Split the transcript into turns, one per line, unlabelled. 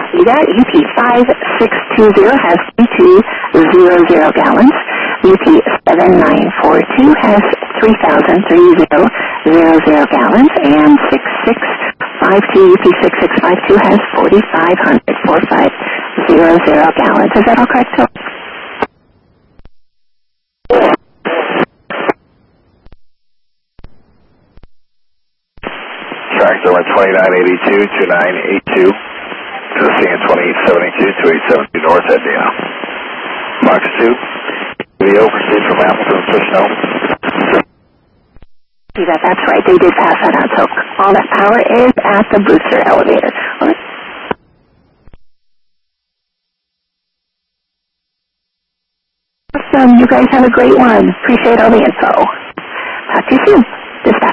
see that. UP 5620 has 3200 gallons. UP 7942 has 3,3000 gallons. And 6652, UP 6652 has 4,500 gallons. Is that all correct, Phil?
Tractor 2982, 2982, proceeding at 2872, 2872 north at Dana. Mark 2, video proceed from Appleton, push no.
See that? That's right. They did pass that out. So all that power is at the booster elevator. Awesome. You guys have a great one. Appreciate all the info. Talk to you soon. Dispatch.